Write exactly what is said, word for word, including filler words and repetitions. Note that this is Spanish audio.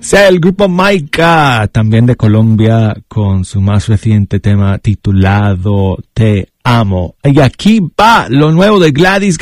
Sea el grupo Maika, también de Colombia, con su más reciente tema titulado Te Amo. Y aquí va lo nuevo de Gladys